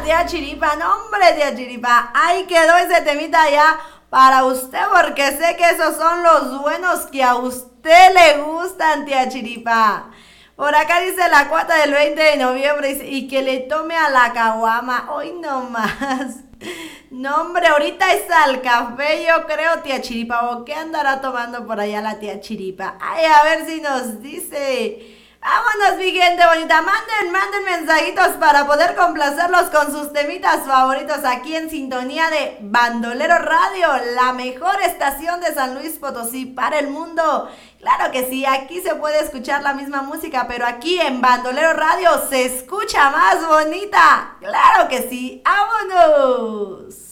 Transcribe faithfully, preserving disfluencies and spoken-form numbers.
tía Chiripa, no hombre, tía Chiripa, ahí quedó ese temita ya para usted, porque sé que esos son los buenos que a usted le gustan, tía Chiripa. Por acá dice la cuata del veinte de noviembre dice, y que le tome a la caguama. Hoy no más. No, hombre, ahorita es al café, yo creo, tía Chiripa. ¿O qué andará tomando por allá la tía Chiripa? Ay, a ver si nos dice. Vámonos, mi gente bonita. Manden, manden mensajitos para poder complacerlos con sus temitas favoritos aquí en sintonía de Bandolero Radio, la mejor estación de San Luis Potosí para el mundo. Claro que sí, aquí se puede escuchar la misma música, pero aquí en Bandolero Radio se escucha más bonita. Claro que sí, ¡vámonos!